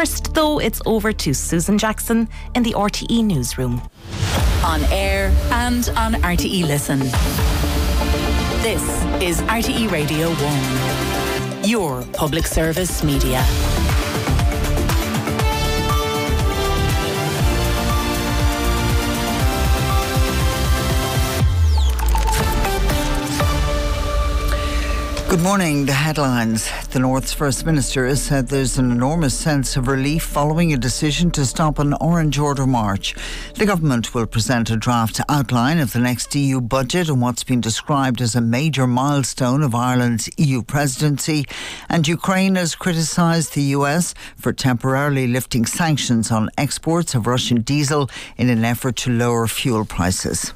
First, though, it's over to Susan Jackson in the RTE newsroom. On air and on RTE Listen. This is RTE Radio 1, your public service media. Good morning. The headlines. The North's First Minister has said there's an enormous sense of relief following a decision to stop an Orange Order march. The government will present a draft outline of the next EU budget and what's been described as a major milestone of Ireland's EU presidency. And Ukraine has criticised the US for temporarily lifting sanctions on exports of Russian diesel in an effort to lower fuel prices.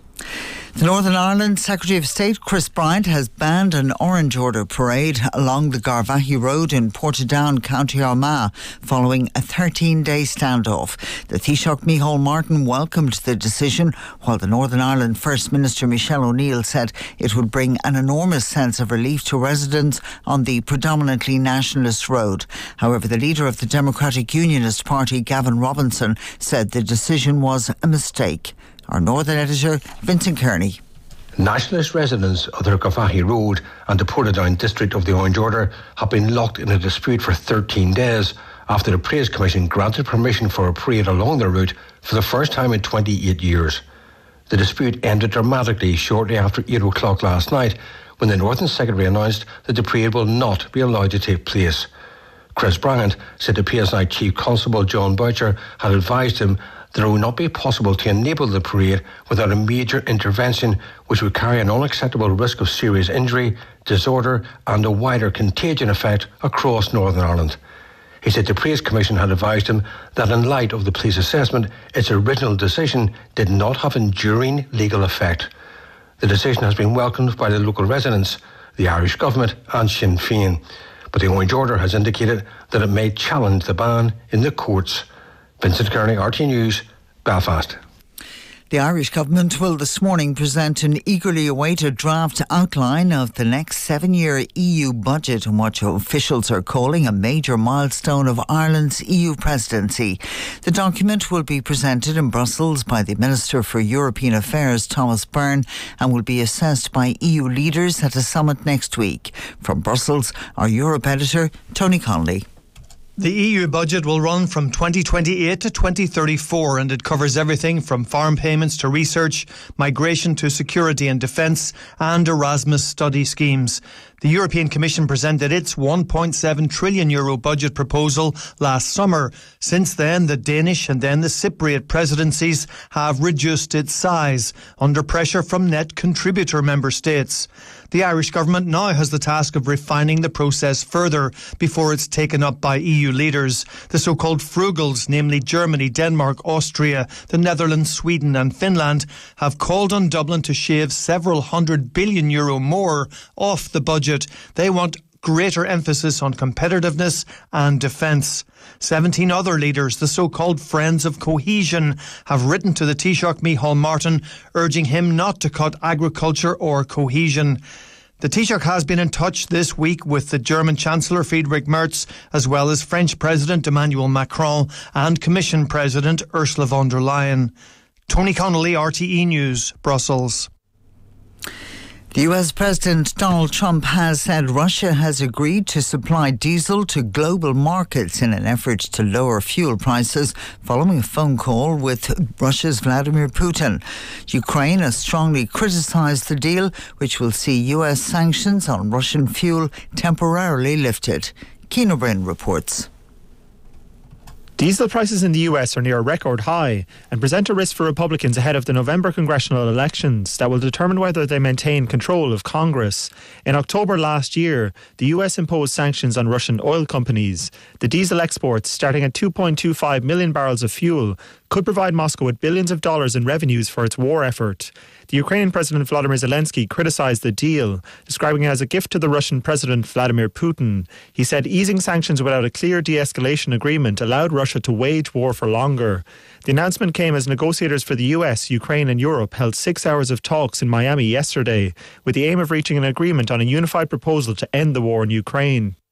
The Northern Ireland Secretary of State Chris Bryant has banned an Orange Order parade along the Garvaghey Road in Portadown, County Armagh, following a 13-day standoff. The Taoiseach Micheál Martin welcomed the decision, while the Northern Ireland First Minister Michelle O'Neill said it would bring an enormous sense of relief to residents on the predominantly nationalist road. However, the leader of the Democratic Unionist Party, Gavin Robinson, said the decision was a mistake. Our Northern editor, Vincent Kearney. Nationalist residents of the Garvaghey Road and the Portadown district of the Orange Order have been locked in a dispute for 13 days after the Praise Commission granted permission for a parade along the route for the first time in 28 years. The dispute ended dramatically shortly after 8 o'clock last night when the Northern Secretary announced that the parade will not be allowed to take place. Chris Bryant said the PSI Chief Constable John Boucher had advised him that it would not be possible to enable the parade without a major intervention which would carry an unacceptable risk of serious injury, disorder and a wider contagion effect across Northern Ireland. He said the Praise Commission had advised him that in light of the police assessment, its original decision did not have enduring legal effect. The decision has been welcomed by the local residents, the Irish Government and Sinn Féin. But the Orange Order has indicated that it may challenge the ban in the courts. Vincent Kearney, RTE News, Belfast. The Irish Government will this morning present an eagerly awaited draft outline of the next 7-year EU budget and what officials are calling a major milestone of Ireland's EU presidency. The document will be presented in Brussels by the Minister for European Affairs, Thomas Byrne, and will be assessed by EU leaders at a summit next week. From Brussels, our Europe editor, Tony Connolly. The EU budget will run from 2028 to 2034 and it covers everything from farm payments to research, migration to security and defence and Erasmus study schemes. The European Commission presented its €1.7 trillion budget proposal last summer. Since then, the Danish and then the Cypriot presidencies have reduced its size under pressure from net contributor member states. The Irish government now has the task of refining the process further before it's taken up by EU leaders. The so-called frugals, namely Germany, Denmark, Austria, the Netherlands, Sweden and Finland, have called on Dublin to shave several €100 billion more off the budget. They want greater emphasis on competitiveness and defence. 17 other leaders, the so-called Friends of Cohesion, have written to the Taoiseach Micheál Martin urging him not to cut agriculture or cohesion. The Taoiseach has been in touch this week with the German Chancellor Friedrich Merz, as well as French President Emmanuel Macron and Commission President Ursula von der Leyen. Tony Connolly, RTE News, Brussels. The US President Donald Trump has said Russia has agreed to supply diesel to global markets in an effort to lower fuel prices following a phone call with Russia's Vladimir Putin. Ukraine has strongly criticised the deal, which will see US sanctions on Russian fuel temporarily lifted. Keane O'Brien reports. Diesel prices in the US are near a record high and present a risk for Republicans ahead of the November congressional elections that will determine whether they maintain control of Congress. In October last year, the US imposed sanctions on Russian oil companies. The diesel exports, starting at 2.25 million barrels of fuel, could provide Moscow with billions of dollars in revenues for its war effort. The Ukrainian President Volodymyr Zelensky criticised the deal, describing it as a gift to the Russian President Vladimir Putin. He said easing sanctions without a clear de-escalation agreement allowed Russia to wage war for longer. The announcement came as negotiators for the US, Ukraine and Europe held 6 hours of talks in Miami yesterday, with the aim of reaching an agreement on a unified proposal to end the war in Ukraine.